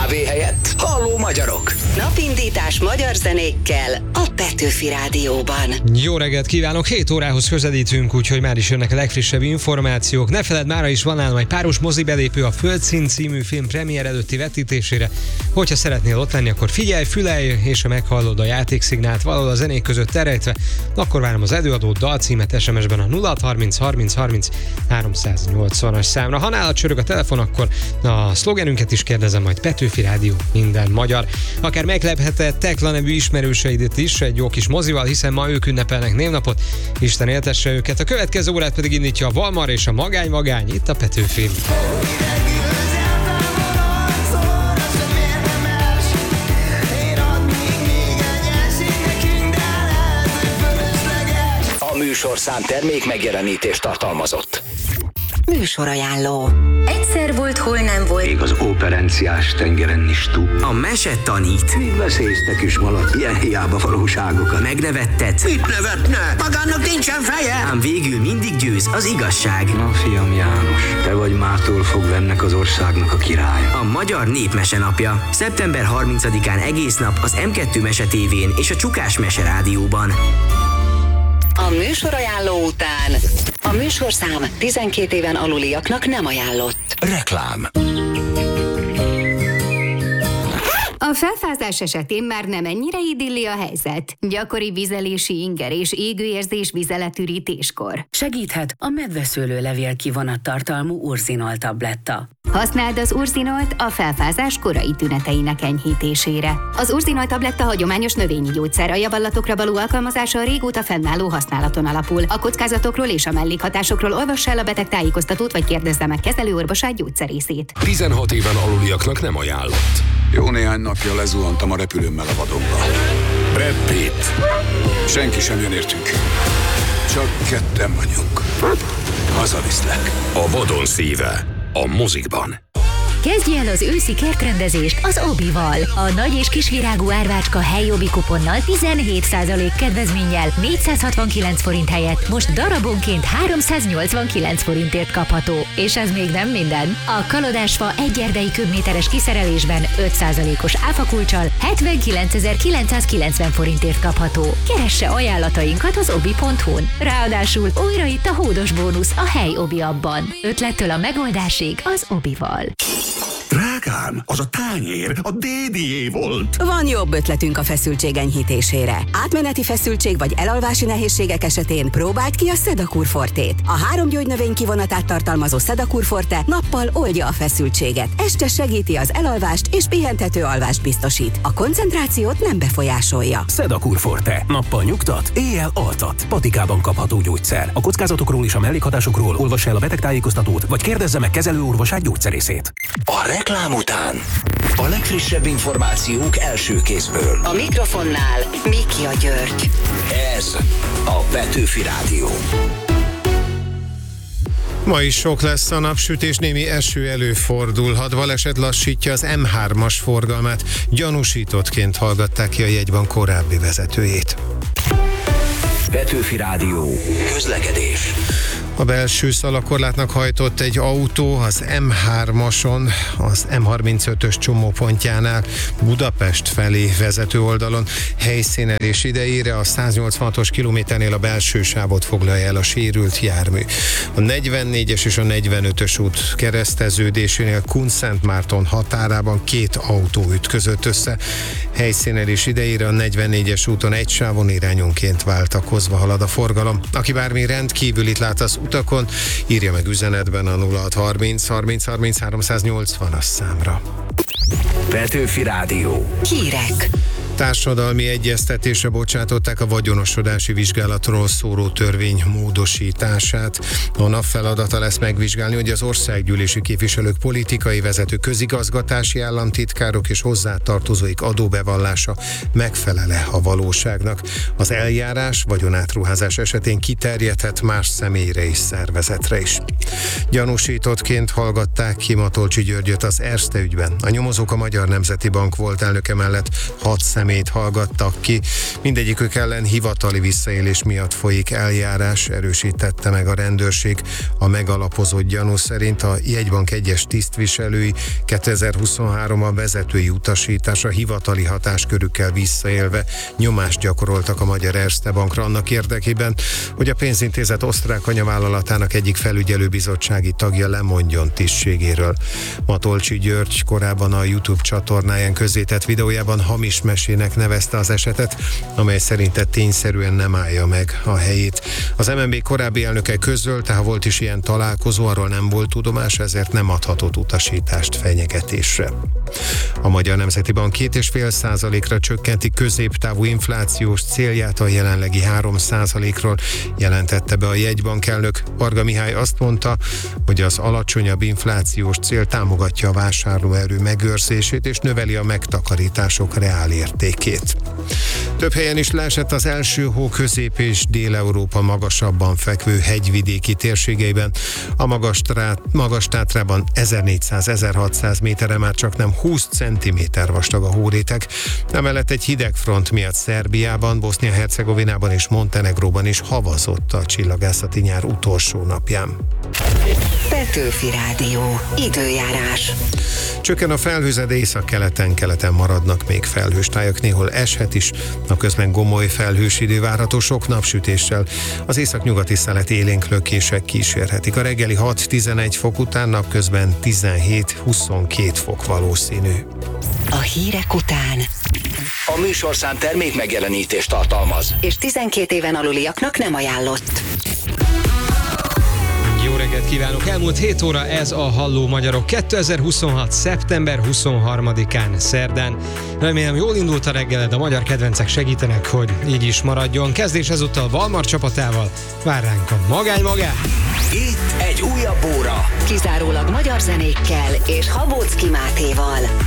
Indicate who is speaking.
Speaker 1: kávé helyett Halló magyarok.
Speaker 2: Napindítás magyar zenékkel a Petőfi Rádióban.
Speaker 3: Jó reggelt kívánok, 7 órához közelítünk, úgyhogy már is jönnek a legfrissebb információk. Ne feledd, mára is van nálam egy páros mozibelépő a Földszín című film premier előtti vetítésére. Hogyha szeretnél ott lenni, akkor figyelj, fülelj, és ha meghallod a játékszignált valahol a zenék között terejtve, akkor várom az előadót, dalcímet SMS-ben a 0630 30 30 380-as számra. Ha nálad csörög a telefon, akkor a szlogenünket is kérdezem, majd Petőfi Rádió, minden magyar. Akár meglephetett Tekla nevű ismerőseidet is egy jó kis mozival, hiszen ma ők ünnepelnek névnapot. Isten éltesse őket. A következő órát pedig indítja a Valmar és a Magány itt a Petőfin.
Speaker 1: A műsorszám termék megjelenítést tartalmazott.
Speaker 2: Műsorajánló. Egyszer volt, hol nem volt.
Speaker 4: Még az operenciás tengeren is túl.
Speaker 5: A mese tanít.
Speaker 4: Mit veszélyeztek is malac, ilyen hiába valóságokat.
Speaker 5: Megnevettetsz.
Speaker 4: Mit nevetne? Magának nincsen feje!
Speaker 5: Ám végül mindig győz az igazság.
Speaker 4: Na fiam János, te vagy mától fogva ennek az országnak a királya.
Speaker 5: A Magyar Népmese napja. Szeptember 30-án egész nap az M2 Mese tévén és a Csukás Mese Rádióban.
Speaker 2: A műsorajánló után a műsorszám 12 éven aluliaknak nem ajánlott.
Speaker 1: Reklám.
Speaker 6: A felfázás esetén már nem ennyire idilli a helyzet. Gyakori vizelési inger és égőérzés vizeletürítéskor.
Speaker 7: Segíthet a medveszőlőlevél kivonattartalmú urzinol tabletta.
Speaker 6: Használd az urzinolt a felfázás korai tüneteinek enyhítésére. Az urzinol tabletta hagyományos növényi gyógyszer, a javallatokra való alkalmazása a régóta fennálló használaton alapul. A kockázatokról és a mellékhatásokról olvass el a beteg tájékoztatót, vagy kérdezze meg kezelőorvosát, gyógyszerészét.
Speaker 8: 16 éven aluliaknak nem ajánlott.
Speaker 9: Jó néhány napja lezuhantam a repülőmmel a vadonba.
Speaker 8: Brad Pitt.
Speaker 9: Senki sem jön értünk. Csak ketten vagyunk. Hazaviszlek.
Speaker 8: A vadon szíve. A mozikban.
Speaker 10: Kezdj el az őszi kertrendezést az Obival. A nagy és kisvirágú árvácska helyobi kuponnal 17% kedvezménnyel 469 forint helyett most darabonként 389 forintért kapható. És ez még nem minden. A kalodásfa egy erdei köbméteres kiszerelésben 5%-os áfakulccsal 79.990 forintért kapható. Keresse ajánlatainkat az obi.hu-n. Ráadásul újra itt a hódos bónusz a hely Obi abban. Ötlettől a megoldásig az Obival.
Speaker 9: Drágám, az a tányér a dédié volt.
Speaker 2: Van jobb ötletünk a feszültség enyhítésére. Átmeneti feszültség vagy elalvási nehézségek esetén próbáld ki a Sedakur Fortét. A 3 gyógynövény kivonatát tartalmazó Sedakur Forte nappal oldja a feszültséget, este segíti az elalvást és pihentető alvást biztosít. A koncentrációt nem befolyásolja.
Speaker 11: Sedakur Forte. Nappal nyugtat, éjjel altat. Patikában kapható gyógyszer. A kockázatokról és a mellékhatásokról olvass el a betegtájékoztatót, vagy kérdezze meg kezelőorvosát, gyógyszerészét.
Speaker 1: A reklám után a legfrissebb információk első kézből.
Speaker 2: A mikrofonnál Mikia György.
Speaker 1: Ez a Petőfi Rádió.
Speaker 12: Ma is sok lesz a napsütés, némi eső előfordulhat. Baleset lassítja az M3-as forgalmát. Gyanúsítottként hallgatták ki a jegybank korábbi vezetőjét.
Speaker 1: Petőfi Rádió. Közlekedés.
Speaker 12: A belső szalakorlátnak hajtott egy autó az M3-ason, az M35-ös csomópontjánál Budapest felé vezető oldalon. Helyszínelés idejére a 186-os kilométernél a belső sávot foglalja el a sérült jármű. A 44-es és a 45-ös út kereszteződésénél Kunszentmárton határában 2 autó ütközött össze. Helyszínelés idejére a 44-es úton egy sávon irányonként váltakozva halad a forgalom. Aki bármi rendkívülit lát az utakon, írja meg üzenetben a 0630 30 30 380-as számra.
Speaker 1: Petőfi Rádió.
Speaker 2: Hírek.
Speaker 12: Társadalmi egyeztetésre bocsátották a vagyonosodási vizsgálatról szóló törvény módosítását. A nap feladata lesz megvizsgálni, hogy az országgyűlési képviselők, politikai vezetők, közigazgatási államtitkárok és hozzátartozóik adóbevallása megfelele a valóságnak. Az eljárás vagyonátruházás esetén kiterjedhet más személyre és szervezetre is. Gyanúsítottként hallgatták ki Matolcsy Györgyöt az Erste ügyben. A nyomozók a Magyar Nemzeti Bank volt elnöke mellett 6 személy személyt hallgattak ki. Mindegyikük ellen hivatali visszaélés miatt folyik eljárás, erősítette meg a rendőrség. A megalapozott gyanú szerint a jegybank egyes tisztviselői 2023-ban vezetői utasításra hivatali hatáskörükkel visszaélve nyomást gyakoroltak a Magyar Erste Bankra annak érdekében, hogy a pénzintézet osztrák anyavállalatának egyik felügyelőbizottsági tagja lemondjon tisztségéről. Matolcsi György korábban a YouTube csatornáján közzétett videójában hamis mesének nevezte az esetet, amely szerinte tényszerűen nem állja meg a helyét. Az MNB korábbi elnöke közölte, ha volt is ilyen találkozó, arról nem volt tudomás, ezért nem adhatott utasítást fenyegetésre. A Magyar Nemzeti Bank 2,5%-ra csökkenti középtávú inflációs célját a jelenlegi 3%-ról, jelentette be a jegybank elnök. Varga Mihály azt mondta, hogy az alacsonyabb inflációs cél támogatja a vásárlóerő megőrzését és növeli a megtakarítások reálértékét. Több helyen is leesett az első hó Közép- és Dél-Európa magasabban fekvő hegyvidéki térségeiben. A Magas-Tátrában 1400-1600 méterre már csak nem 20 cm vastag a hóréteg. Emellett egy hideg front miatt Szerbiában, Bosznia-Hercegovinában és Montenegróban is havazott a csillagászati nyár utolsó napján.
Speaker 2: Petőfi Rádió. Időjárás.
Speaker 12: Csökken a felhőzet, északkeleten maradnak még felhős tájak, néhol eshet is, napközben gomoly felhős idő várható sok napsütéssel. Az északnyugati szelet élénk lökések kísérhetik. A reggeli 6-11 fok után napközben 17-22 fok valószínű.
Speaker 2: A hírek után
Speaker 1: A műsorszám termék megjelenítést tartalmaz.
Speaker 2: és 12 éven aluliaknak nem ajánlott.
Speaker 3: Jó reggelt kívánok! Elmúlt 7 óra ez a Halló Magyarok 2026. szeptember 23-án szerdán. Remélem jól indult a reggeled, a magyar kedvencek segítenek, hogy így is maradjon. Kezdés ezúttal Valmar csapatával, vár ránk a Magány.
Speaker 1: Itt egy újabb óra.
Speaker 2: Kizárólag magyar zenékkel és Habóczki Mátéval.